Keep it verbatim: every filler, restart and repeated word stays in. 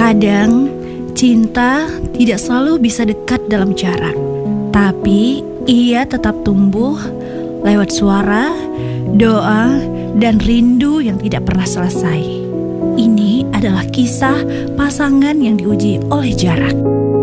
Kadang cinta tidak selalu bisa dekat dalam jarak, tapi ia tetap tumbuh lewat suara, doa, dan rindu yang tidak pernah selesai. Ini adalah kisah pasangan yang diuji oleh jarak.